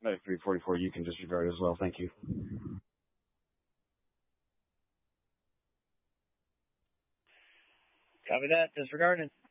No, 344, you can disregard as well. Thank you. Copy that. Disregarded.